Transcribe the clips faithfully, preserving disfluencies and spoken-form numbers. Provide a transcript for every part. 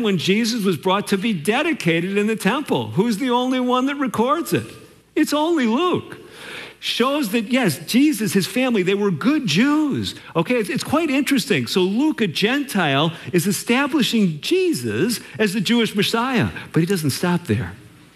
then when Jesus was brought to be dedicated in the temple. Who's the only one that records it? It's only Luke. Shows that, yes, Jesus, his family, they were good Jews. Okay, it's, it's quite interesting. So Luke, a Gentile, is establishing Jesus as the Jewish Messiah, but he doesn't stop there.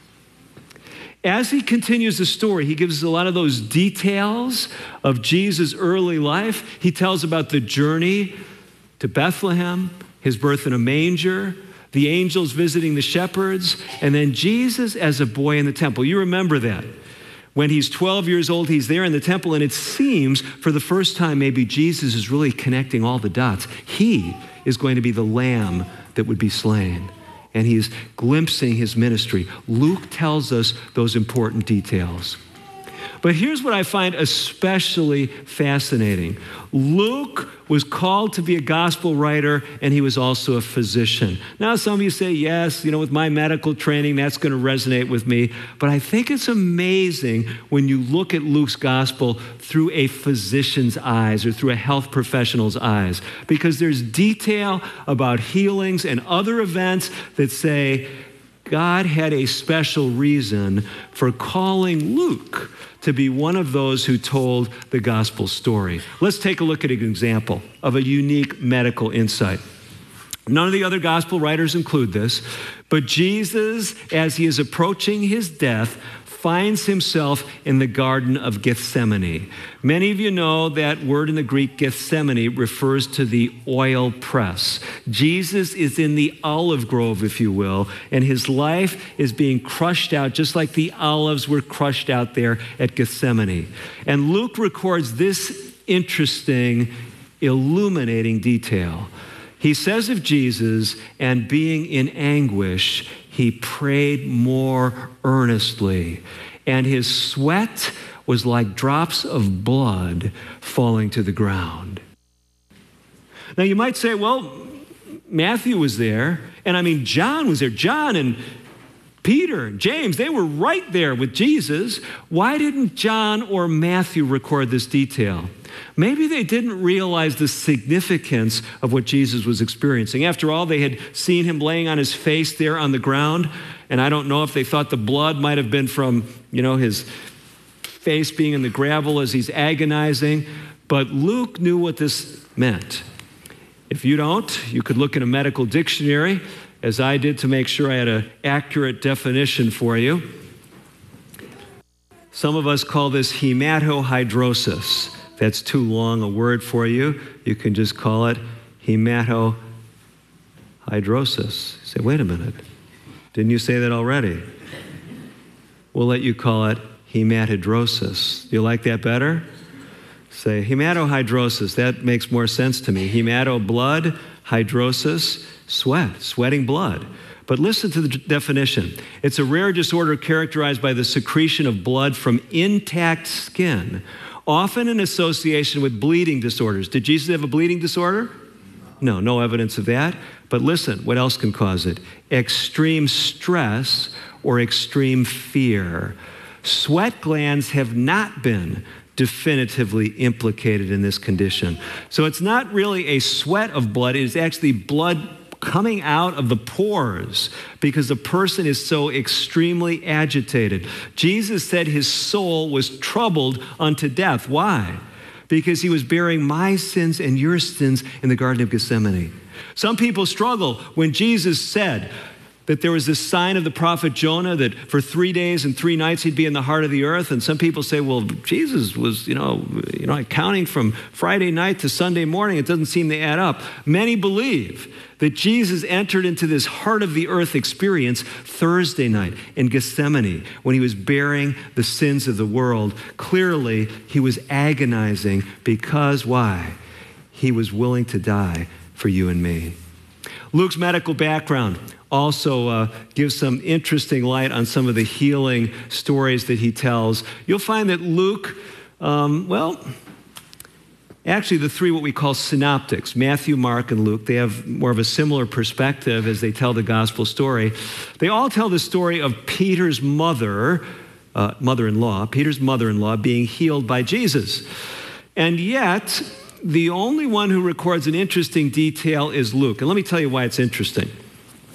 As he continues the story, he gives us a lot of those details of Jesus' early life. He tells about the journey to Bethlehem, his birth in a manger, the angels visiting the shepherds, and then Jesus as a boy in the temple. You remember that. When he's twelve years old, he's there in the temple, and it seems for the first time maybe Jesus is really connecting all the dots. He is going to be the lamb that would be slain, and he's glimpsing his ministry. Luke tells us those important details. But here's what I find especially fascinating. Luke was called to be a gospel writer, and he was also a physician. Now, some of you say, yes, you know, with my medical training, that's going to resonate with me. But I think it's amazing when you look at Luke's gospel through a physician's eyes or through a health professional's eyes, because there's detail about healings and other events that say God had a special reason for calling Luke to be one of those who told the gospel story. Let's take a look at an example of a unique medical insight. None of the other gospel writers include this, but Jesus, as he is approaching his death, finds himself in the Garden of Gethsemane. Many of you know that word in the Greek, Gethsemane, refers to the oil press. Jesus is in the olive grove, if you will, and his life is being crushed out just like the olives were crushed out there at Gethsemane. And Luke records this interesting, illuminating detail. He says of Jesus, and being in anguish, he prayed more earnestly, and his sweat was like drops of blood falling to the ground. Now you might say, well, Matthew was there, and I mean, John was there. John and Peter and James, they were right there with Jesus. Why didn't John or Matthew record this detail? Maybe they didn't realize the significance of what Jesus was experiencing. After all, they had seen him laying on his face there on the ground, and I don't know if they thought the blood might have been from, you know, his face being in the gravel as he's agonizing, but Luke knew what this meant. If you don't, you could look in a medical dictionary, as I did to make sure I had an accurate definition for you. Some of us call this hematohydrosis. That's too long a word for you. You can just call it hematohydrosis. You say, wait a minute. Didn't you say that already? We'll let you call it hematidrosis. Do you like that better? Say hematohydrosis. That makes more sense to me. Hemato, blood, hydrosis, sweat, sweating blood. But listen to the definition. It's a rare disorder characterized by the secretion of blood from intact skin, often in association with bleeding disorders. Did Jesus have a bleeding disorder? No, no evidence of that. But listen, what else can cause it? Extreme stress or extreme fear. Sweat glands have not been definitively implicated in this condition. So it's not really a sweat of blood, it is actually blood coming out of the pores because the person is so extremely agitated. Jesus said his soul was troubled unto death. Why? Because he was bearing my sins and your sins in the Garden of Gethsemane. Some people struggle when Jesus said that there was this sign of the prophet Jonah that for three days and three nights he'd be in the heart of the earth. And some people say, well, Jesus was, you know, you know, counting from Friday night to Sunday morning. It doesn't seem to add up. Many believe that Jesus entered into this heart of the earth experience Thursday night in Gethsemane when he was bearing the sins of the world. Clearly, he was agonizing because why? He was willing to die for you and me. Luke's medical background also uh, gives some interesting light on some of the healing stories that he tells. You'll find that Luke, um, well, actually the three what we call synoptics, Matthew, Mark, and Luke, they have more of a similar perspective as they tell the gospel story. They all tell the story of Peter's mother, uh, mother-in-law, Peter's mother-in-law being healed by Jesus. And yet, the only one who records an interesting detail is Luke. And let me tell you why it's interesting.